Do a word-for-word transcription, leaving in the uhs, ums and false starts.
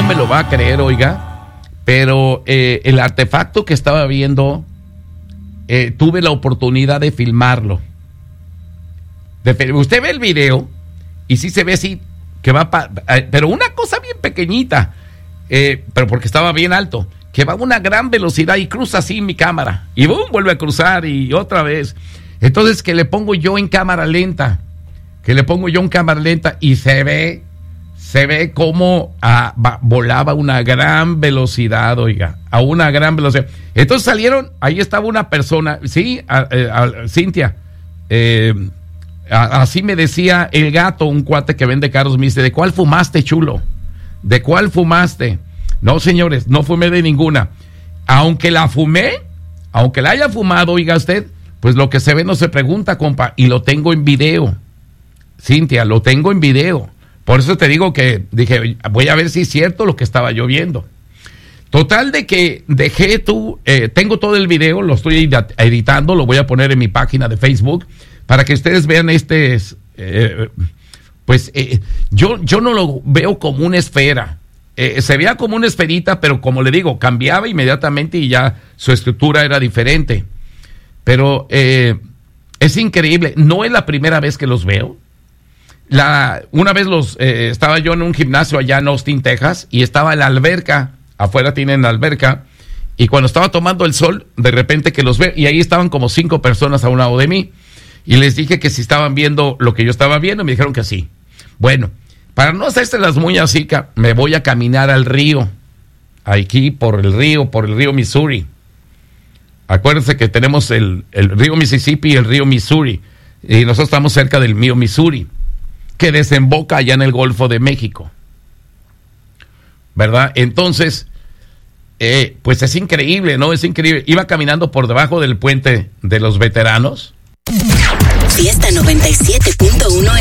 me lo va a creer, oiga, pero eh, el artefacto que estaba viendo, eh, tuve la oportunidad de filmarlo. De, usted ve el video y sí se ve así, que va, pa, eh, pero una cosa bien pequeñita, eh, pero porque estaba bien alto, que va a una gran velocidad y cruza así mi cámara, y boom, vuelve a cruzar y otra vez. Entonces que le pongo yo en cámara lenta, que le pongo yo en cámara lenta y se ve, se ve como ah, va, volaba a una gran velocidad, oiga, a una gran velocidad. Entonces salieron, ahí estaba una persona, sí, a, a, a, Cintia, eh, a, así me decía el gato, un cuate que vende carros, me dice, ¿de cuál fumaste, chulo? ¿De cuál fumaste? No, señores, no fumé de ninguna. Aunque la fumé, aunque la haya fumado, oiga usted, pues lo que se ve no se pregunta, compa, y lo tengo en video. Cintia, lo tengo en video. Por eso te digo que dije, voy a ver si es cierto lo que estaba yo viendo. Total de que dejé tú, eh, tengo todo el video, lo estoy editando, lo voy a poner en mi página de Facebook para que ustedes vean este, eh, pues eh, yo, yo no lo veo como una esfera. Eh, se veía como una esferita, pero como le digo, cambiaba inmediatamente y ya su estructura era diferente. Pero eh, es increíble, no es la primera vez que los veo. La, una vez los eh, estaba yo en un gimnasio allá en Austin, Texas, y estaba en la alberca, afuera tienen la alberca, y cuando estaba tomando el sol, de repente que los veo, y ahí estaban como cinco personas a un lado de mí, y les dije que si estaban viendo lo que yo estaba viendo, me dijeron que sí. Bueno, para no hacerse las muy así, me voy a caminar al río, aquí por el río, por el río Missouri. Acuérdense que tenemos el, el río Mississippi y el río Missouri, y nosotros estamos cerca del río Missouri, que desemboca allá en el Golfo de México, ¿verdad? Entonces, eh, pues es increíble, ¿no? Es increíble. Iba caminando por debajo del puente de los veteranos. Fiesta noventa y siete punto uno